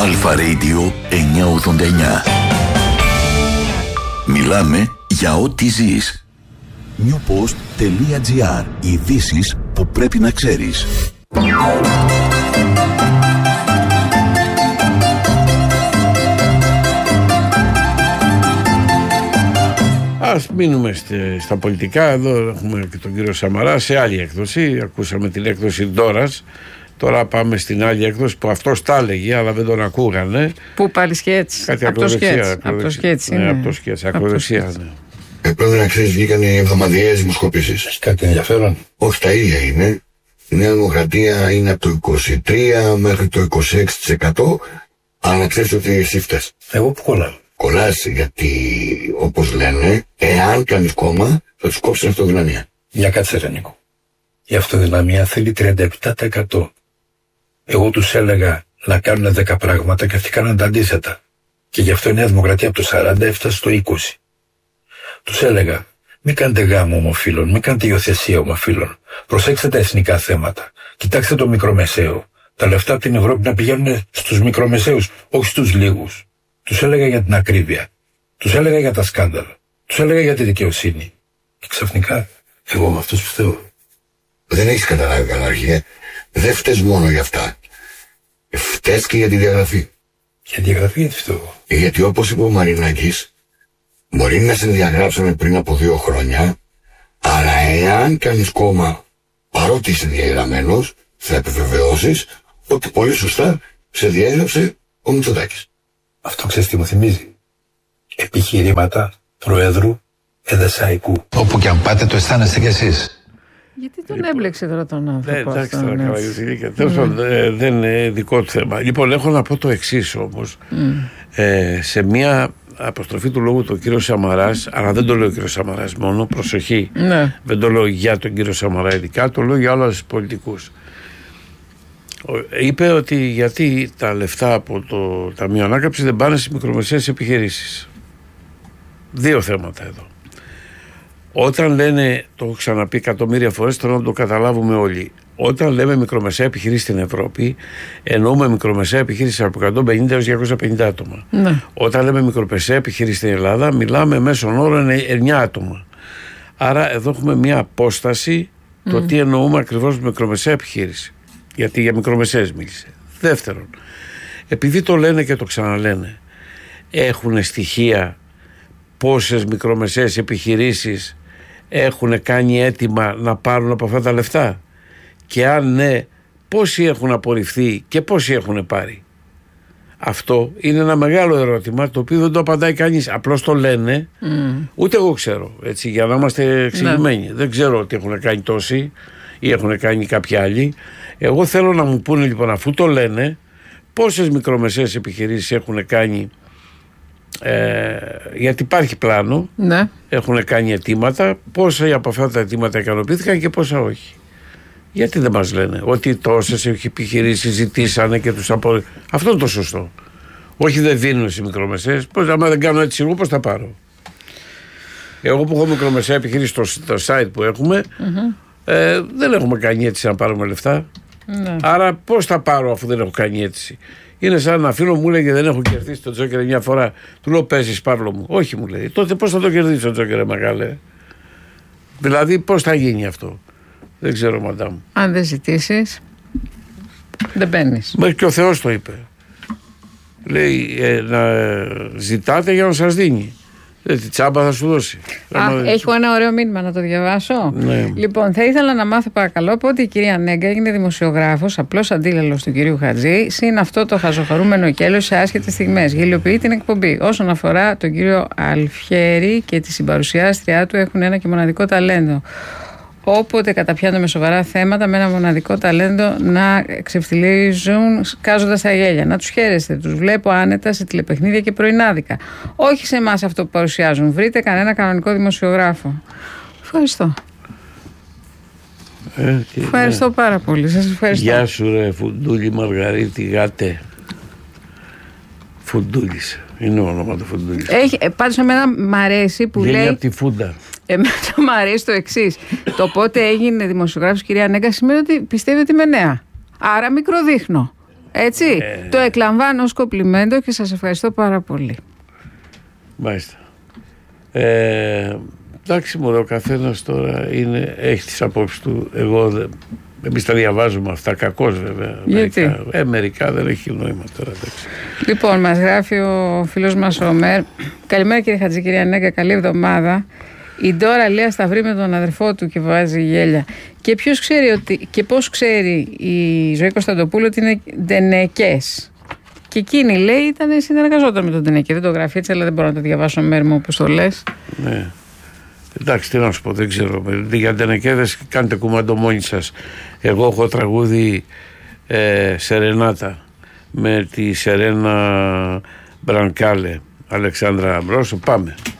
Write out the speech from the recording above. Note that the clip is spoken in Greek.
Αλφα Radio 989. Μιλάμε για ό,τι ζεις. newpost.gr. Ειδήσεις που πρέπει να ξέρεις. Ας μείνουμε στα πολιτικά. Εδώ έχουμε και τον κύριο Σαμαρά σε άλλη έκδοση. Ακούσαμε την έκδοση Ντόρας. Τώρα πάμε στην άλλη έκδοση που αυτός τα έλεγε, αλλά δεν τον ακούγανε. Πού πάλι σκέτς. Από το σκέτς. Από το σκέτς. Ακροδεξιά. Πρέπει να ξέρεις, βγήκαν οι εβδομαδιαίες δημοσκοπήσεις. Έχει κάτι ενδιαφέρον? Όχι, τα ίδια είναι. Η Νέα Δημοκρατία είναι από το 23 μέχρι το 26%. Αλλά να ξέρεις ότι εσύ φταίς. Εγώ που κολλάω? Κολλάς γιατί, όπως λένε, εάν κάνεις κόμμα, θα τους κόψεις αυτοδυναμία. Για κάτσε ρε Νίκο. Η αυτοδυναμία θέλει 37%. Εγώ τους έλεγα να κάνουν 10 πράγματα και αυτοί κάναν τα αντίθετα. Και γι' αυτό η Νέα Δημοκρατία από το 40 έφτασε στο 20. Τους έλεγα, μην κάνετε γάμο ομοφύλων, μην κάνετε υιοθεσία ομοφύλων. Προσέξτε τα εθνικά θέματα. Κοιτάξτε το μικρομεσαίο. Τα λεφτά από την Ευρώπη να πηγαίνουν στους μικρομεσαίους, όχι στους λίγους. Τους έλεγα για την ακρίβεια. Τους έλεγα για τα σκάνδαλα. Τους έλεγα για τη δικαιοσύνη. Και ξαφνικά, εγώ με αυτούς που φταίω. Δεν έχεις καταλάβει καλά, αρχηγέ. Δεν φταίς μόνο για αυτά. Φταίς και για τη διαγραφή. Για τη διαγραφή γιατί φταίω? Γιατί όπως είπε ο Μαρινάκης, μπορεί να σε διαγράψαμε πριν από 2 χρόνια, αλλά εάν κάνεις κόμμα παρότι είσαι διαγραμμένος, θα επιβεβαιώσεις ότι πολύ σωστά σε διέγραψε ο Μητσοτάκης. Αυτό ξέρεις τι μου θυμίζει? Επιχειρήματα Προέδρου Εδεσαϊκού. Όπου και αν πάτε το αισθάνεστε κι εσείς. Γιατί τον έμπλεξε τώρα τον άνθρωπο? Εντάξει τώρα, τέλος πάντων, δεν είναι δικό του θέμα. Λοιπόν, έχω να πω το εξής όμως. Σε μια αποστροφή του λόγου του κύριο Σαμαράς, αλλά δεν το λέω ο κύριο Σαμαράς μόνο, προσοχή. Ναι. Δεν το λέω για τον κύριο Σαμαρά ειδικά, το λέω για όλους τους πολιτικούς. Είπε ότι γιατί τα λεφτά από το Ταμείο Ανάκαμψης δεν πάνε στις μικρομεσαίες επιχειρήσεις. 2 θέματα εδώ. Όταν λένε, το έχω ξαναπεί εκατομμύρια φορές, θέλω να το καταλάβουμε όλοι. Όταν λέμε μικρομεσαία επιχείρηση στην Ευρώπη, εννοούμε μικρομεσαία επιχείρηση από 150 έως 250 άτομα. Ναι. Όταν λέμε μικρομεσαία επιχείρηση στην Ελλάδα, μιλάμε μέσον όρο 9 άτομα. Άρα εδώ έχουμε μια απόσταση το τι εννοούμε ακριβώς με μικρομεσαία επιχείρηση. Γιατί για μικρομεσαίες μίλησε. Δεύτερον, επειδή το λένε και το ξαναλένε, έχουν στοιχεία πόσες μικρομεσαίες επιχειρήσεις έχουν κάνει αίτημα να πάρουν από αυτά τα λεφτά, και αν ναι, πόσοι έχουν απορριφθεί και πόσοι έχουν πάρει. Αυτό είναι ένα μεγάλο ερώτημα, το οποίο δεν το απαντάει κανείς. Απλώς το λένε, ούτε εγώ ξέρω, έτσι, για να είμαστε εξηγημένοι. Δεν ξέρω ότι έχουν κάνει τόσοι ή έχουν κάνει κάποιοι άλλοι. Εγώ θέλω να μου πούνε λοιπόν, αφού το λένε, πόσες μικρομεσαίες επιχειρήσεις έχουν κάνει, γιατί υπάρχει πλάνο, ναι, έχουν κάνει αιτήματα, πόσα από αυτά τα αιτήματα ικανοποιήθηκαν και πόσα όχι. Γιατί δεν μας λένε ότι τόσες επιχειρήσεις ζητήσανε και τους απορρίφθηκαν? Αυτό είναι το σωστό. Όχι, δεν δίνουν στις μικρομεσαίες. Άμα δεν κάνω έτσι εγώ, πώς θα πάρω? Εγώ που έχω μικρομεσαία επιχειρήση στο site που έχουμε, δεν έχουμε κάνει αίτηση να πάρουμε λεφτά. Ναι. Άρα πώς θα πάρω αφού δεν έχω κάνει αίτηση? Είναι σαν να φίλο μου έλεγε δεν έχω κερδίσει τον Τζόκερ μια φορά. Του λέω παίζεις Παύλο μου? Όχι, μου λέει. Τότε πώς θα το κερδίσει τον Τζόκερ, μεγάλε? Δηλαδή πώς θα γίνει αυτό? Δεν ξέρω, μαντάμ. Αν δεν ζητήσεις, δεν παίρνεις. Μέχρι και ο Θεός το είπε. Λέει να ζητάτε για να σας δίνει. Τι τσάμπα θα σου δώσει. Έχω ένα ωραίο μήνυμα να το διαβάσω. Ναι. Λοιπόν, θα ήθελα να μάθω παρακαλώ πότε η κυρία Νέγκα έγινε δημοσιογράφος, απλός αντίλαλος του κυρίου Χατζή, συν αυτό το χαζοχαρούμενο κέλος σε άσχετες στιγμές. Γελιοποιεί την εκπομπή. Όσον αφορά τον κύριο Αλφιέρη και τη συμπαρουσιάστριά του, έχουν ένα και μοναδικό ταλέντο. Όποτε καταπιάνονται με σοβαρά θέματα, με ένα μοναδικό ταλέντο να ξεφτιλίζουν σκάζοντας τα γέλια. Να τους χαίρεστε. Τους βλέπω άνετα σε τηλεπαιχνίδια και πρωινάδικα. Όχι σε εμάς αυτό που παρουσιάζουν. Βρείτε κανένα κανονικό δημοσιογράφο. Ευχαριστώ. Ευχαριστώ πάρα πολύ. Σας ευχαριστώ. Γεια σου ρε Φουντούλη Μαργαρίτη γάτε. Φουντούλης. Είναι το όνομα του Φουντούλης. Πάντως εμένα μ' αρέσει που λέει από τη Φούντα. Εμένα μου αρέσει το εξής. Το πότε έγινε δημοσιογράφος κυρία Νέγκα σημαίνει ότι πιστεύει ότι είμαι νέα. Άρα μικροδείχνω. Έτσι, το εκλαμβάνω ως κομπλιμέντο και σας ευχαριστώ πάρα πολύ. Μάλιστα. Εντάξει μωρέ, ο καθένας τώρα έχει τις απόψεις του. Εμείς τα διαβάζουμε αυτά, κακώς βέβαια. Γιατί? Μερικά δεν έχει νόημα τώρα. Εντάξει. Λοιπόν, μας γράφει ο φίλος μας ο Μέρ. Καλημέρα κύριε Χατζη, κυρία Νέγκα, καλή εβδομάδα. Η Ντόρα λέει στα βρει με τον αδερφό του και βάζει γέλια. Και ποιος ξέρει και πώς ξέρει η Ζωή Κωνσταντοπούλου ότι είναι ντενεκές. Και εκείνη λέει συνεργαζόταν με τον ντενεκέ. Δεν το γράφει έτσι, αλλά δεν μπορώ να το διαβάσω Μέρ μου όπως το λες. Ναι. Εντάξει, τι να σου πω, δεν ξέρω. Για ντενεκέδες κάντε κουμάντο μόνοι σας. Εγώ έχω τραγούδι Σερενάτα με τη Σερένα Μπρανκάλε, Αλεξάνδρα Αμπρόσου. Πάμε.